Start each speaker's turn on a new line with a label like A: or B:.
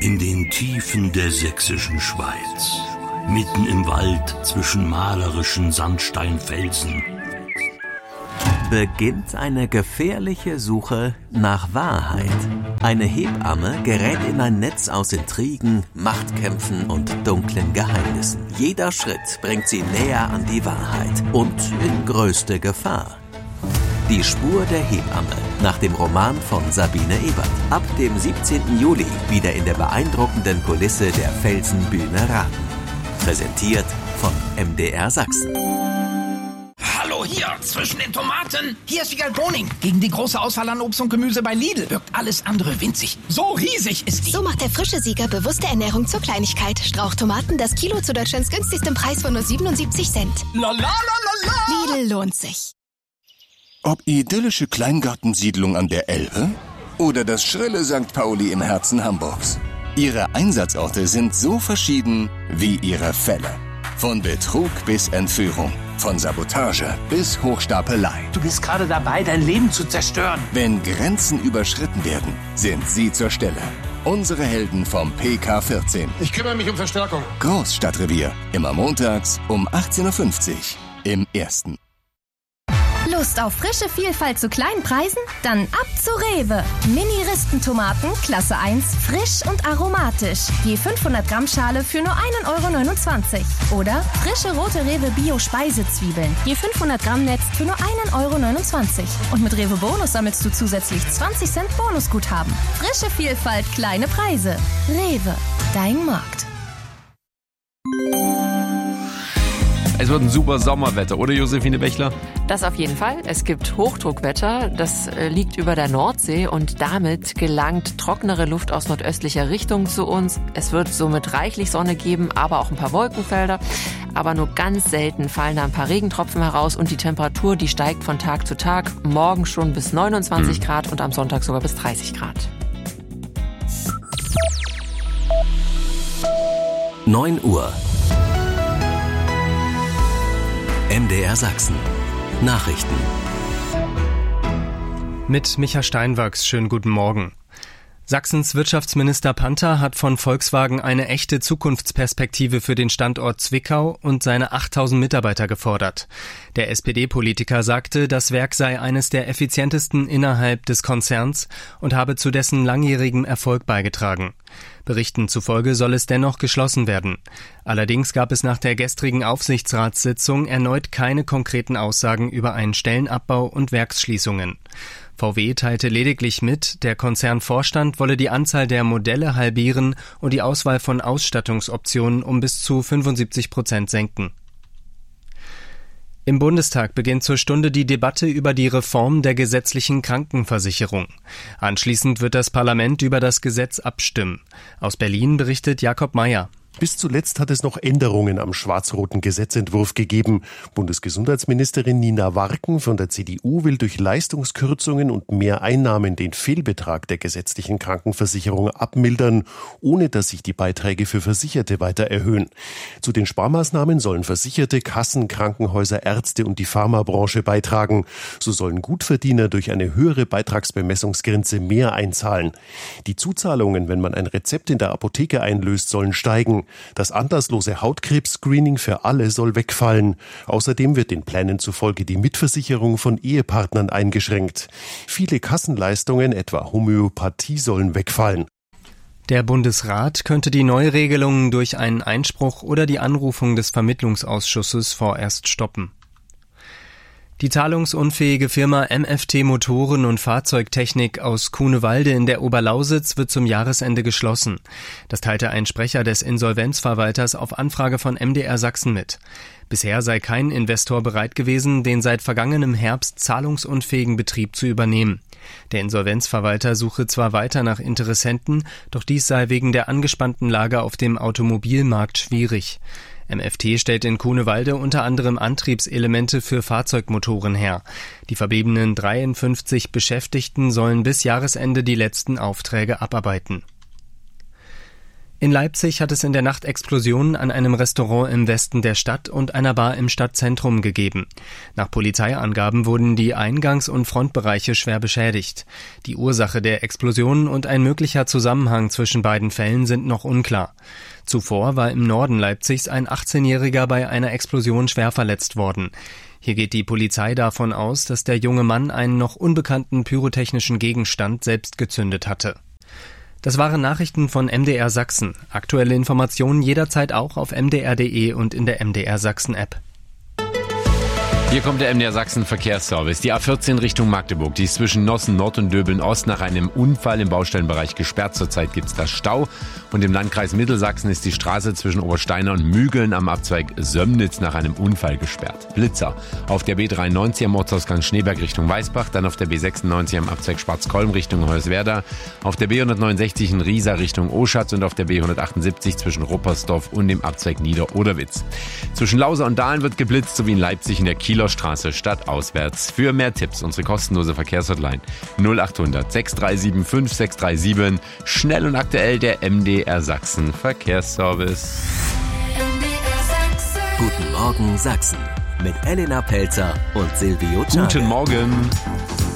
A: In den Tiefen der sächsischen Schweiz, mitten im Wald zwischen malerischen Sandsteinfelsen,
B: beginnt eine gefährliche Suche nach Wahrheit. Eine Hebamme gerät in ein Netz aus Intrigen, Machtkämpfen und dunklen Geheimnissen. Jeder Schritt bringt sie näher an die Wahrheit und in größte Gefahr. Die Spur der Hebamme, nach dem Roman von Sabine Ebert. Ab dem 17. Juli wieder in der beeindruckenden Kulisse der Felsenbühne Raten. Präsentiert von MDR Sachsen.
C: Hallo, hier, zwischen den Tomaten. Hier ist Wiegald Boning. Gegen die große Auswahl an Obst und Gemüse bei Lidl wirkt alles andere winzig. So riesig ist die.
D: So macht der frische Sieger bewusste Ernährung zur Kleinigkeit. Strauchtomaten, das Kilo zu Deutschlands günstigsten Preis von nur 77 Cent.
C: La la la la la.
D: Lidl lohnt sich.
E: Ob idyllische Kleingartensiedlung an der Elbe oder das schrille St. Pauli im Herzen Hamburgs. Ihre Einsatzorte sind so verschieden wie ihre Fälle. Von Betrug bis Entführung, von Sabotage bis Hochstapelei.
F: Du bist gerade dabei, dein Leben zu zerstören.
E: Wenn Grenzen überschritten werden, sind sie zur Stelle. Unsere Helden vom PK14.
G: Ich kümmere mich um Verstärkung.
E: Großstadtrevier, immer montags um 18.50 Uhr im Ersten.
H: Lust auf frische Vielfalt zu kleinen Preisen? Dann ab zu Rewe. Mini-Ristentomaten, Klasse 1, frisch und aromatisch. Je 500 Gramm Schale für nur 1,29 €. Oder frische rote Rewe Bio-Speisezwiebeln. Je 500 Gramm Netz für nur 1,29 €. Und mit Rewe Bonus sammelst du zusätzlich 20 Cent Bonusguthaben. Frische Vielfalt, kleine Preise. Rewe, dein Markt.
I: Es wird ein super Sommerwetter, oder Josephine Bächler?
J: Das auf jeden Fall. Es gibt Hochdruckwetter, das liegt über der Nordsee und damit gelangt trockenere Luft aus nordöstlicher Richtung zu uns. Es wird somit reichlich Sonne geben, aber auch ein paar Wolkenfelder. Aber nur ganz selten fallen da ein paar Regentropfen heraus und die Temperatur, die steigt von Tag zu Tag. Morgen schon bis 29 Grad und am Sonntag sogar bis 30 Grad.
B: 9 Uhr. MDR Sachsen. Nachrichten.
K: Mit Micha Steinwachs, schönen guten Morgen. Sachsens Wirtschaftsminister Panther hat von Volkswagen eine echte Zukunftsperspektive für den Standort Zwickau und seine 8000 Mitarbeiter gefordert. Der SPD-Politiker sagte, das Werk sei eines der effizientesten innerhalb des Konzerns und habe zu dessen langjährigem Erfolg beigetragen. Berichten zufolge soll es dennoch geschlossen werden. Allerdings gab es nach der gestrigen Aufsichtsratssitzung erneut keine konkreten Aussagen über einen Stellenabbau und Werksschließungen. VW teilte lediglich mit, der Konzernvorstand wolle die Anzahl der Modelle halbieren und die Auswahl von Ausstattungsoptionen um bis zu 75% senken. Im Bundestag beginnt zur Stunde die Debatte über die Reform der gesetzlichen Krankenversicherung. Anschließend wird das Parlament über das Gesetz abstimmen. Aus Berlin berichtet Jakob Mayer.
L: Bis zuletzt hat es noch Änderungen am schwarz-roten Gesetzentwurf gegeben. Bundesgesundheitsministerin Nina Warken von der CDU will durch Leistungskürzungen und mehr Einnahmen den Fehlbetrag der gesetzlichen Krankenversicherung abmildern, ohne dass sich die Beiträge für Versicherte weiter erhöhen. Zu den Sparmaßnahmen sollen Versicherte, Kassen, Krankenhäuser, Ärzte und die Pharmabranche beitragen. So sollen Gutverdiener durch eine höhere Beitragsbemessungsgrenze mehr einzahlen. Die Zuzahlungen, wenn man ein Rezept in der Apotheke einlöst, sollen steigen. Das anlasslose Hautkrebs-Screening für alle soll wegfallen. Außerdem wird den Plänen zufolge die Mitversicherung von Ehepartnern eingeschränkt. Viele Kassenleistungen, etwa Homöopathie, sollen wegfallen.
K: Der Bundesrat könnte die Neuregelungen durch einen Einspruch oder die Anrufung des Vermittlungsausschusses vorerst stoppen. Die zahlungsunfähige Firma MFT Motoren und Fahrzeugtechnik aus Kuhnewalde in der Oberlausitz wird zum Jahresende geschlossen. Das teilte ein Sprecher des Insolvenzverwalters auf Anfrage von MDR Sachsen mit. Bisher sei kein Investor bereit gewesen, den seit vergangenem Herbst zahlungsunfähigen Betrieb zu übernehmen. Der Insolvenzverwalter suche zwar weiter nach Interessenten, doch dies sei wegen der angespannten Lage auf dem Automobilmarkt schwierig. MFT stellt in Kuhnewalde unter anderem Antriebselemente für Fahrzeugmotoren her. Die verbliebenen 53 Beschäftigten sollen bis Jahresende die letzten Aufträge abarbeiten. In Leipzig hat es in der Nacht Explosionen an einem Restaurant im Westen der Stadt und einer Bar im Stadtzentrum gegeben. Nach Polizeiangaben wurden die Eingangs- und Frontbereiche schwer beschädigt. Die Ursache der Explosionen und ein möglicher Zusammenhang zwischen beiden Fällen sind noch unklar. Zuvor war im Norden Leipzigs ein 18-Jähriger bei einer Explosion schwer verletzt worden. Hier geht die Polizei davon aus, dass der junge Mann einen noch unbekannten pyrotechnischen Gegenstand selbst gezündet hatte. Das waren Nachrichten von MDR Sachsen. Aktuelle Informationen jederzeit auch auf mdr.de und in der MDR Sachsen App.
I: Hier kommt der MDR Sachsen Verkehrsservice. Die A14 Richtung Magdeburg, die ist zwischen Nossen Nord und Döbeln Ost nach einem Unfall im Baustellenbereich gesperrt. Zurzeit gibt's da Stau. Und im Landkreis Mittelsachsen ist die Straße zwischen Obersteiner und Mügeln am Abzweig Sömnitz nach einem Unfall gesperrt. Blitzer auf der B93 am Ortsausgang Schneeberg Richtung Weißbach, dann auf der B96 am Abzweig Schwarzkolm Richtung Hoyerswerda, auf der B169 in Riesa Richtung Oschatz und auf der B178 zwischen Ruppersdorf und dem Abzweig Nieder-Oderwitz. Zwischen Lausa und Dahlen wird geblitzt, sowie in Leipzig in der Kieler Straße stadtauswärts. Für mehr Tipps unsere kostenlose Verkehrshotline 0800 6375 637. Schnell und aktuell der MDR Sachsen Verkehrsservice.
B: Guten Morgen Sachsen mit Elena Pelzer und Silvio Czarne.
I: Guten Morgen.